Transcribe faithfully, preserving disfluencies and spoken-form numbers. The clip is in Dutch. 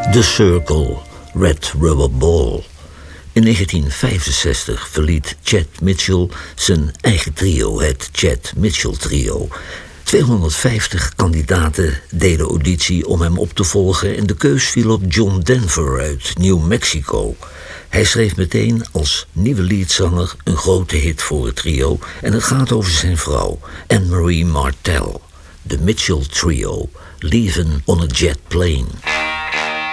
The Circle, Red Rubber Ball. In negentien vijfenzestig verliet Chet Mitchell zijn eigen trio, het Chet Mitchell Trio. tweehonderdvijftig kandidaten deden auditie om hem op te volgen en de keus viel op John Denver uit New Mexico. Hij schreef meteen als nieuwe leadzanger een grote hit voor het trio en het gaat over zijn vrouw, Anne-Marie Martel. De Mitchell Trio, Leaving on a Jet Plane.